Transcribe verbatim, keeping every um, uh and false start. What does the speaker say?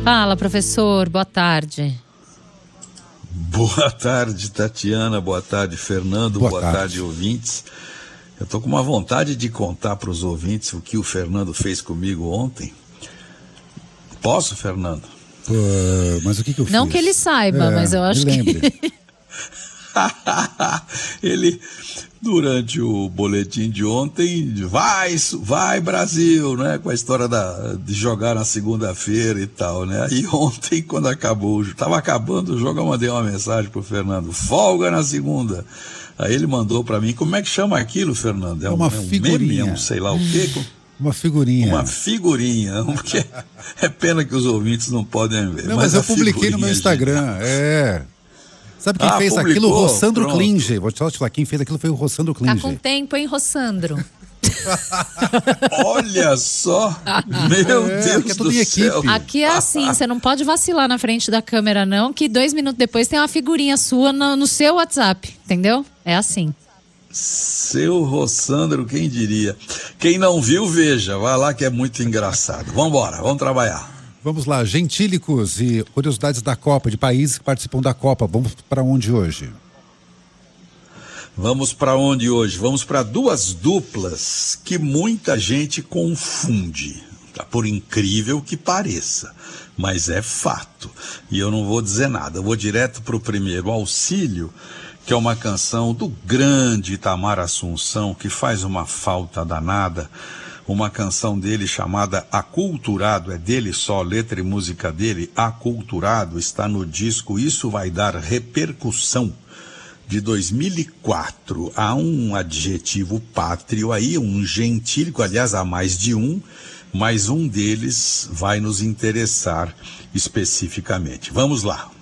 Fala, professor, boa tarde. Boa tarde, Tatiana, boa tarde, Fernando, boa, boa tarde. tarde, ouvintes. Eu tô com uma vontade de contar para os ouvintes o que o Fernando fez comigo ontem. Posso, Fernando? Pô, mas o que que eu fiz? Não que ele saiba, é, mas eu acho que... Ele, durante o boletim de ontem, vai, vai Brasil, né? Com a história da, de jogar na segunda-feira e tal, né? Aí ontem, quando acabou, estava acabando o jogo, eu mandei uma mensagem pro Fernando, folga na segunda. Aí ele mandou para mim, como é que chama aquilo, Fernando? É uma um, figurinha. É um meme, um sei lá o quê? Uma figurinha. Uma figurinha, porque é pena que os ouvintes não podem ver. Não, mas, mas eu publiquei no meu Instagram, é... Sabe quem ah, fez publicou? aquilo? O Rossandro Pronto. Klinge. Vou te falar, quem fez aquilo foi o Rossandro Klinge. Tá com tempo, hein, Rossandro? Olha só, meu é, Deus é do céu. Equipe. Aqui é assim, você não pode vacilar na frente da câmera não, que dois minutos depois tem uma figurinha sua no, no seu WhatsApp, entendeu? É assim. Seu Rossandro, quem diria? Quem não viu, veja, vai lá que é muito engraçado. Vamos embora, vamos trabalhar. Vamos lá, gentílicos e curiosidades da Copa, de países que participam da Copa. Vamos para onde hoje? Vamos para onde hoje? Vamos para duas duplas que muita gente confunde, tá? Por incrível que pareça, mas é fato. E eu não vou dizer nada, eu vou direto para o primeiro, Auxílio, que é uma canção do grande Itamar Assunção, que faz uma falta danada. Uma canção dele chamada Aculturado, é dele só, letra e música dele, Aculturado, está no disco Isso Vai Dar Repercussão, de dois mil e quatro. Há um adjetivo pátrio aí, um gentílico, aliás, há mais de um, mas um deles vai nos interessar especificamente. Vamos lá.